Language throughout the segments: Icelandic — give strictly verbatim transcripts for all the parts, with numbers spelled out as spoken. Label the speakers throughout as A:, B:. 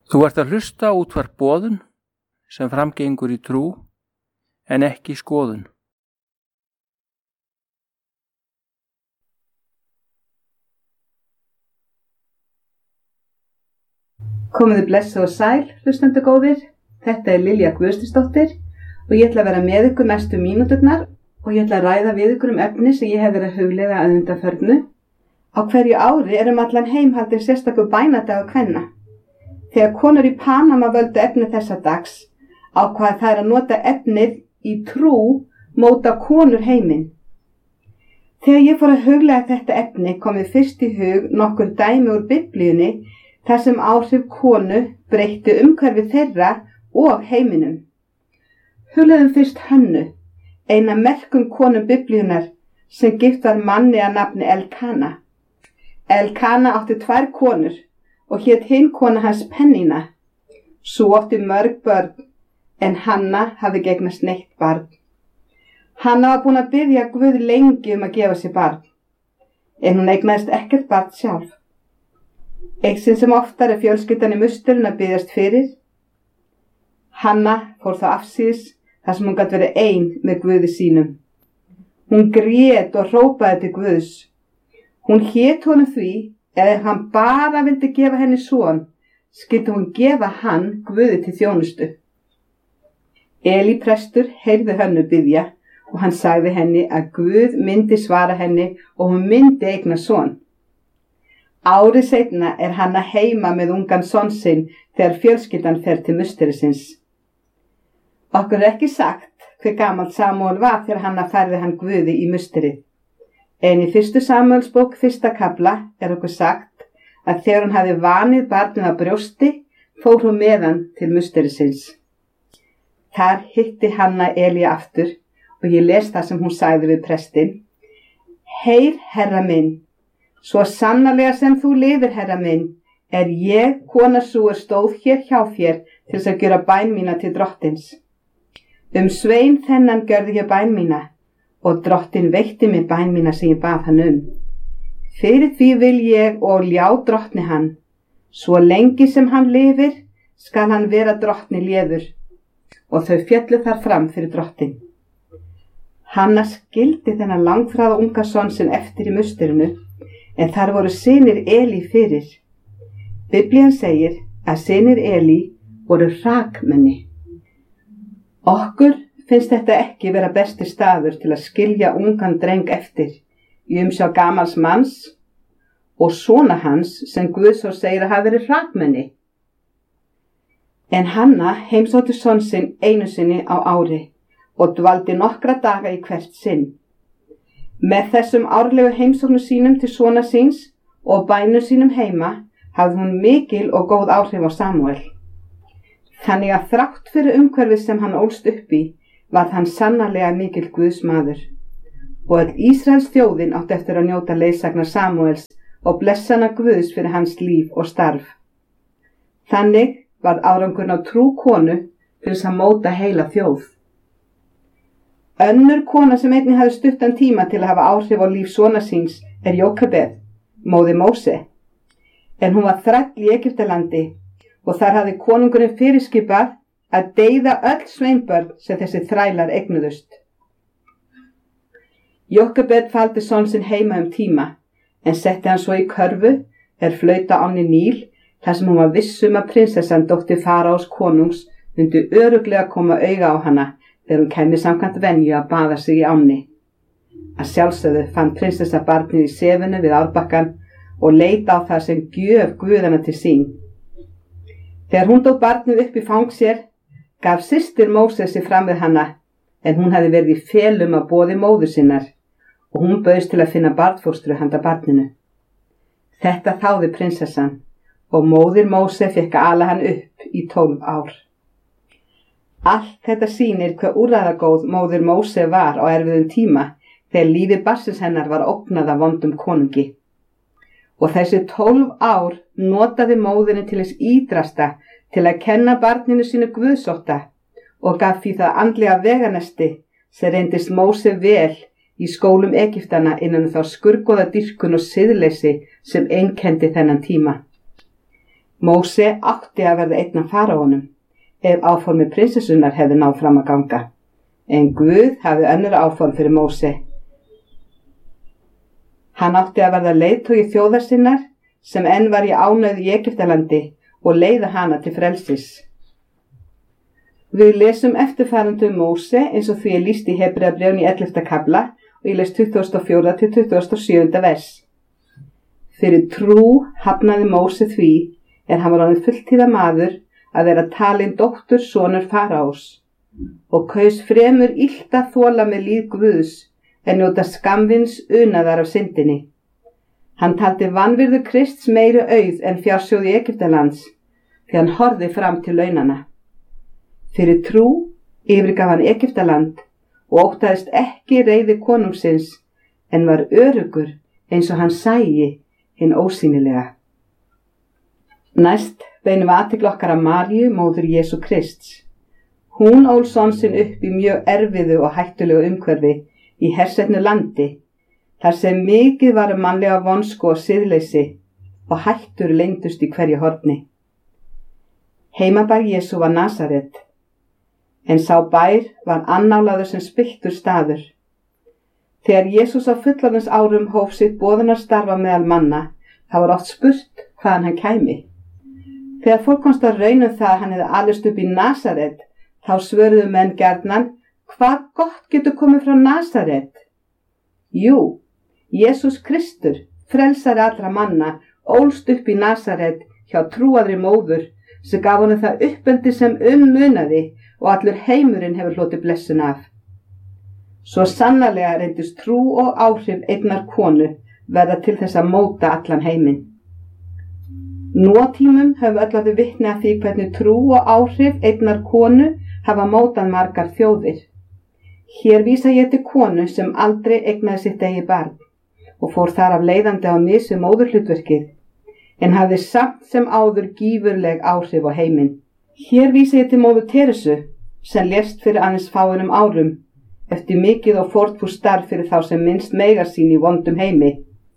A: Þú ert að hlusta á útvarp Boðun sem framgengur í trú en ekki skoðun.
B: Komiði blessu og sæl, hlustendur góðir. Þetta er Lilja Guðstisdóttir og ég ætla að vera með ykkur næstu mínúturnar og ég ætla að ræða við ykkur um efni sem ég hef verið að hugleiða að undanförnu. Á hverju ári er um allan heim haldinn sérstakur bænadagur kvenna. Þegar konur í Panama völdu efni þessa dags, ákvað þær að nota efnið í trú móta konur heiminn. Þegar ég fór að hugleiða þetta efni kom mér fyrst í hug nokkur dæmi úr Biblíunni þar sem áhrif konu breyttu umhverfi þeirra og heiminum. Hugleiðum fyrst Hönnu, eina merkum konu Biblíunnar sem gift var manni að nafni Elkana. Elkana átti tvær konur og hét hinn kona hans Pennína. Sú átti mörg börn en Hanna hafði ekki eignast neitt barn. Hanna var búin að biðja Guð lengi um að gefa sér barn, en hún eignaðist ekkert barn sjálf. Eitt sinn sem oftar er fjölskyldan í musturinn að biðjast fyrir. Hanna fór þá afsíðis þar sem hún gat verið ein með Guði sínum. Hún grét og hrópaði til Guðs. Hún hét honum því að ef hann bara vildi gefa henni son, skyldi hún gefa hann Guði til þjónustu. Elí prestur heyrði Hönnu biðja og hann sagði henni að Guð myndi svara henni og hún myndi eigna son. Árið seinna er Hanna heima með ungan son sinn þegar fjölskyldan fer til musterisins. Okkur er ekki sagt hve gamall Samúel var þegar Hanna færði hann Guði í musterið. En í fyrstu Samúelsbók fyrsta kafla er okkur sagt að þegar hún hafi vanið barnið á brjósti, fór hún með hann til musterisins. Þar hitti Hanna Elí aftur og ég les það sem hún sagði við prestinn. Heyr, herra minn, svo sannarlega sem þú lifir, herra minn, er ég, kona sú er stóð hér hjá þér til þess að gera bæn mína til drottins. Um svein þennan gjörði ég bæn mína og drottin veitti mér bæn mína sem ég bað hann um. Fyrir því vil ég og ljá drottni hann, svo lengi sem hann lifir skal hann vera drottni léður. Og þau fjallu þar fram fyrir drottin. Hanna skildi þennan langþráða unga son sinn eftir í musterinu, en þar voru synir Elí fyrir. Biblían segir að synir Elí voru hrakmenni. Okkur finnst þetta ekki vera besti staður til að skilja ungan dreng eftir í umsjá gamals manns og sona hans sem Guð svo segir að hafa verið hrakmenni. En Hanna heimsótti son sinn einu sinni á ári og dvaldi nokkra daga í hvert sinn. Með þessum árlegu heimsóknum sínum til sona síns og bænum sínum heima hafði hún mikil og góð áhrif á Samúel. Þannig að þrátt fyrir umhverfið sem hann ólst upp í var hann sannarlega mikil Guðs maður. Og öll Ísraels þjóðin átti eftir að njóta leiðsagnar Samúels og blessana Guðs fyrir hans líf og starf. Þannig var árangurinn á trú konu til þess að móta heila þjóð. Önnur kona sem einnig hafði stuttan tíma til að hafa áhrif á líf sona síns er Jókebed, móðir Móse. En hún var þræll í Egyptalandi og þar hafði konungurinn fyrirskipað að deyða öll sveinbörn sem þessi þrælar eignuðust. Jókebed faldi son sinn heima um tíma, en setti hann svo í körfu er flauta ánni Níl, þar sem hún var viss um að prinsessan dóttir Faraós konungs myndi örugglega koma auga á hana þegar hún kæmi samkvæmt venju að baða sig í ánni. Að sjálfsögðu fann prinsessa barnið í sefinu við árbakkan og leit á það sem gjöf Guðana til sín. Þegar hún tók barnið upp í fang sér, gaf systir Mósesi fram við hana, en hún hafði verið í felum að boði móður sinnar og hún bauðst til að finna barnfóstru handa barninu. Þetta þáði prinsessan og móðir Móse fékk að ala hann upp í tólf ár. Allt þetta sýnir hve úrræðagóð móðir Móse var á erfiðum tíma þegar lífi barnsins hennar var ógnað af vondum konungi. Og þessi tólf ár notaði móðirin til þess ídrasta til að kenna barninu sínu guðsótta og gaf því það andlega veganesti sem reyndist Móse vel í skólum Egyptana innan þá skurgoða dýrkun og siðleysi sem einkenndi þennan tíma. Móse átti að verða einn af faraónum ef áformi prinsessunnar hefði náð fram að ganga, en Guð hafði önnur áform fyrir Móse. Hann átti að verða leiðtogi þjóðar sinnar sem enn var í ánauð í Egyptalandi og leiða hana til frelsis. Við lesum eftirfarandi um Móse eins og því er lýst í Hebreabréfinu í ellefta kafla og ég les tuttugasta og fjórða til tuttugasta og sjöunda vers. Fyrir trú hafnaði Móse því er hann var orðinn fulltíða maður að vera talinn dóttur sonur faraós og kaus fremur illt að þola með líð Guðs en njóta skamvins unaðar af syndinni. Hann taldi vanvirðu Krists meiri auð en fjársjóði Egyptalands því hann horfði fram til launana. Fyrir trú yfirgaf hann Egyptaland og óttaðist ekki reiði konungsins en var öruggur eins og hann sæi hinn ósýnilega. Næst beinum við athygli okkar að Maríu, móður Jesú Krists. Hún ól son sinn upp í mjög erfiðu og hættulegu umhverfi í hersetnu landi, þar sem mikið var um mannlega vonsku og siðleysi og hættur leyndust í hverju horni. Heimabær Jesú var Nasaret, en sá bær var annálaður sem spilltur staður. Þegar Jesús á fullorðins árum hóf sitt boðunarstarfa meðal manna, þá var oft spurt hvaðan hann kæmi. Þegar fólk komst að raun um það að hann hefði alist upp í Nasaret, þá svöruðu menn gjarnan, hvað gott getur komið frá Nasaret? Jú, Jesús Kristur, frelsari allra manna, ólst upp í Nasaret hjá trúaðri móður sem gaf honum það uppeldi sem ummunaði og allur heimurinn hefur hlotið blessun af. Svo sannarlega reyndist trú og áhrif einnar konu verða til þess að móta allan heiminn. Nú á tímum höfum öll orðið vitni að því hvernig trú og áhrif einnar konu hafa mótað margar þjóðir. Hér vísa ég til konu sem aldrei eignaði sitt eigið barn og fór þar af leiðandi á mis við móðurhlutverkið, en hafði samt sem áður gífurleg áhrif á heiminn. Hér vísa ég til móður Teresu sem lést fyrir aðeins fáeinum árum eftir mikið og fórnfúst starf fyrir þá sem minnst mega sín í vondum heimi.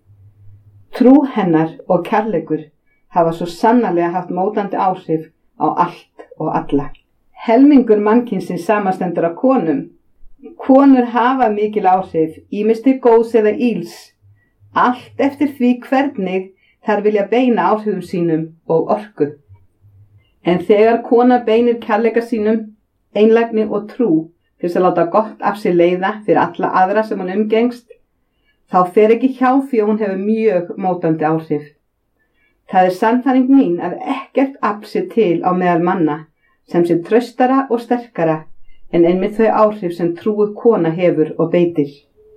B: Trú hennar og kærleikur hafa svo sannarlega haft mótandi áhrif á allt og alla. Helmingur mannkynsins samastendur af konum. Konur hafa mikil áhrif, ýmist til góðs eða íls, allt eftir því hvernig þær vilja beina áhrifum sínum og orku. En þegar kona beinir kærleika sínum, einlægni og trú til þess að láta gott af sér leiða fyrir alla aðra sem hún umgengst, þá fer ekki hjá því að hún hefur mjög mótandi áhrif. Það er sannfæring mín að ekkert afl sé til á meðal manna sem sé traustara og sterkara en einmitt þau áhrif sem trúuð kona hefur og beitir.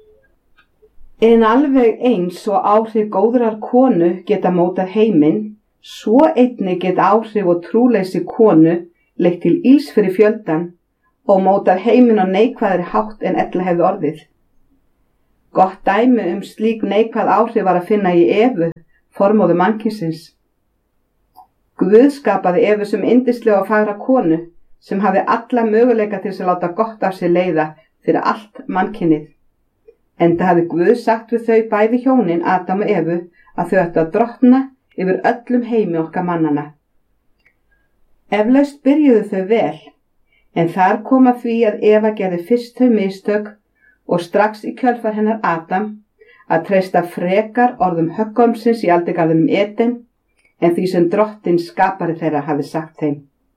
B: En alveg eins og áhrif góðrar konu geta mótað heiminn, svo einnig geta áhrif og trúleysi konu leitt til ills fyrir fjöldan og mótað heiminn á neikvæðri hátt en ella hefði orðið. Gott dæmi um slík neikvæð áhrif var að finna í Evu, formóður mannkynsins. Guð skapaði Evu sem yndislega og fagra konu sem hafi alla möguleika til þess að láta gott af sér leiða fyrir allt mannkynið. Enda hafi Guð sagt við þau bæði hjónin, Adam og Evu, að þau ættu að drottna yfir öllum heimi okkar mannana. Eflaust byrjuðu þau vel, en þar kom að því að Eva gerði fyrst þau mistök og strax í kjölfar hennar Adam að treysta frekar orðum höggormsins í aldigarðinum Eden en því sem drottinn skapari þeirra hafi sagt þeim.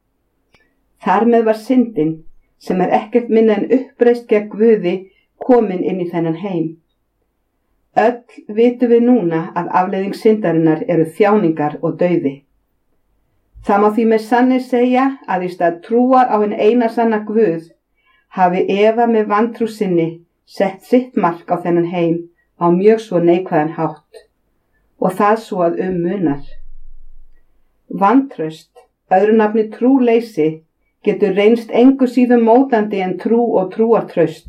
B: Þar með var syndin, sem er ekkert minna en uppreist gegn Guði, komin inn í þennan heim. Öll vitum við núna að afleiðing syndarinnar eru þjáningar og dauði. Það má því með sanni segja að í stað trúar á hinn eina sanna Guð hafi Eva með vantrú sinni sett sitt mark á þennan heim á mjög svo neikvæðan hátt og það svo að um munar. Vantraust, öðru nafni trúleysi, getur reynst engu síðum mótandi en trú og trúartraust.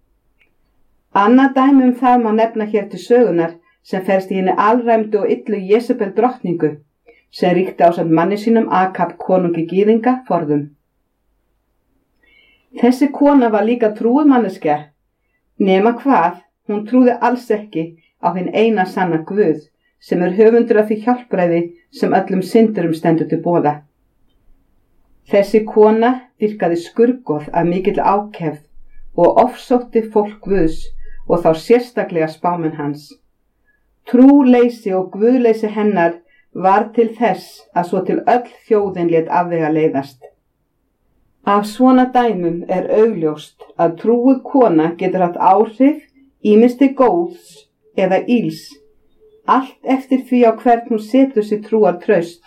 B: Annað dæmi um það má nefna hér til sögunar sem felst í henni alræmdu og illu Jesabel drottningu sem ríkti ásamt manni sínum Akab konungi gyðinga forðum. Þessi kona var líka trúuð manneskja, nema hvað, hún trúði alls ekki á hinn eina sanna Guð sem er höfundur af því hjálpræði sem öllum syndurum stendur til boða. Þessi kona dýrkaði skurgoð af mikill ákefð og ofsótti fólk Guðs og þá sérstaklega spámenn hans. Trúleysi og guðleysi hennar var til þess að svo til öll þjóðin lét afvega leiðast. Af svona dæmum er augljóst að trúuð kona getur haft áhrif ýmist til góðs eða ills, allt eftir því á hvern hún setur sér trúar traust.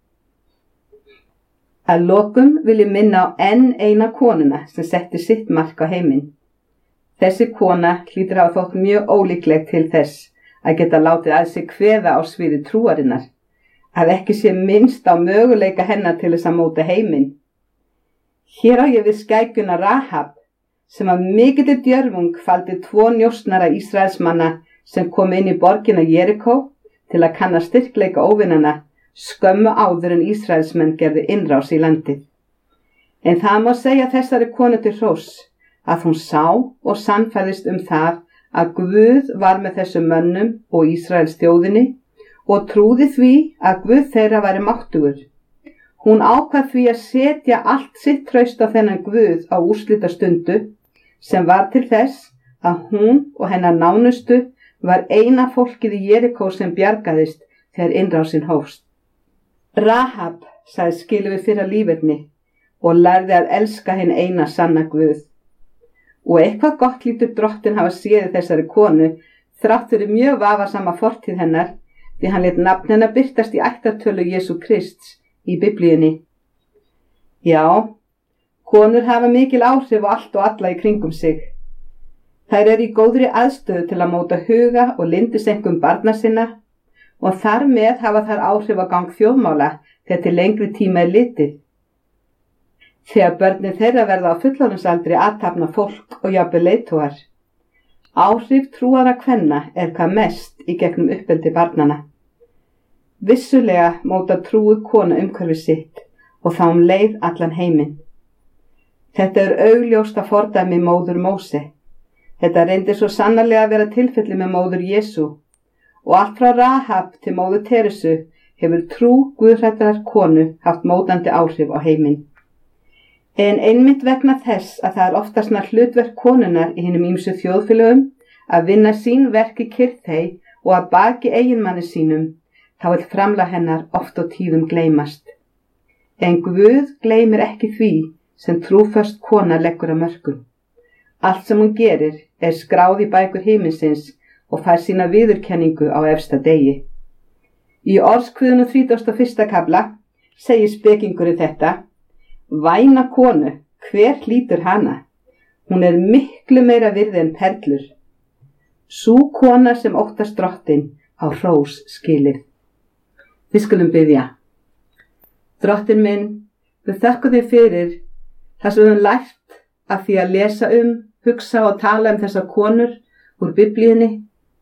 B: Að lokum vil ég minna á enn eina konuna sem setti sitt mark á heiminn. Þessi kona hlýtur hafa þótt mjög ólíkleg til þess að geta látið að sig kveða á sviði trúarinnar, að ekki sé minnst á möguleika hennar til þess að móta heiminn. Hér á ég við skækjuna Rahab, sem af mikilli djörfung faldi tvo njósnara Ísraelsmanna sem kom inn í borgina Jerikó til að kanna styrkleika óvinana skömmu áður en Ísraelsmenn gerðu innrás í landið. En það má segja þessari konu til hróss að hún sá og sannfærðist um það að Guð var með þessum mönnum og Ísraels þjóðinni og trúði því að Guð þeirra væri máttugur. Hún ákvað því að setja allt sitt traust á þennan Guð á úrslitastundu sem var til þess að hún og hennar nánustu var eina fólkið í Jerikó sem bjargaðist þegar innrásin hófst. Rahab sagði skilið við fyrra líferni og lærði að elska hinn eina sanna Guð. Og eitthvað gott lítur drottin hafa séð þessari konu þrátt fyrir mjög vafasama fortíð hennar því hann lét nafn hennar birtast í ættartölu Jesú Krists í Biblíunni. Já, konur hafa mikil áhrif á allt og alla í kringum sig. Þær eru í góðri aðstöðu til að móta huga og lyndiseinkum barna sinna og þar með hafa þær áhrif á gang þjóðmála þegar til lengri tíma er litið. Þegar börnin þeirra verða á fullorðinsaldri athafna fólk og jafnvel leiðtogar. Áhrif trúaðra kvenna er hvað mest í gegnum uppeldi barnanna. Vissulega móta trúuð kona umhverfi sitt og þá um leið allan heiminn. Þetta er augljóst að fordæmi móður Móse. Þetta reyndi svo sannarlega að vera tilfelli með móður Jesú og allt frá Rahab til móður Teresu hefur trú guðhræddrar konu haft mótandi áhrif á heiminn. En einmitt vegna þess að það er oftast nær hlutverk konunnar í hinum ýmsu þjóðfélögum að vinna sín verk í kyrrþey og að baki eiginmanni sínum, þá vill framlag hennar oft á tíðum gleymast. En Guð gleymir ekki því sem trúföst kona leggur að mörkum. Allt sem hún gerir er skráð í bækur himinsins og fær sína viðurkenningu á efsta degi. Í Orðskviðunum þrítugasta og fyrsta kafla segir spekingurinn þetta: Væna konu, hver hlýtur hana? Hún er miklu meira virði en perlur. Sú kona sem óttast drottin á hrós skilið. Við skulum biðja. Drottin minn, við þökkum þér fyrir það sem við höfum lært af því að lesa um, hugsa og tala um þessar konur úr Biblíunni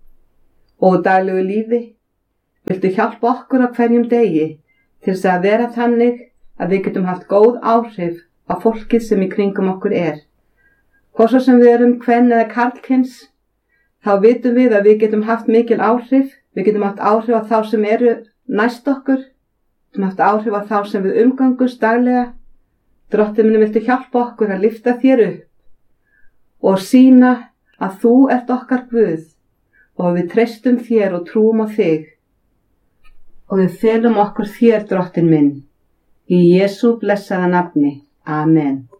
B: og daglegu lífi. Viltu hjálpa okkur á hverjum degi til þess að vera þannig að við getum haft góð áhrif á fólkið sem í kringum okkur er. Hvort svo sem við erum kven eða karlkyns, þá vitum við að við getum haft mikil áhrif, við getum haft áhrif á þá sem eru næst okkur, við getum haft áhrif á þá sem við umgangumst daglega. Drottinn minn, viltu hjálpa okkur að lyfta þér upp og sýna að þú ert okkar Guð og við treystum þér og trúum á þig og við felum okkur þér, Drottinn minn. Í Jesú blessaða nafni. Amen.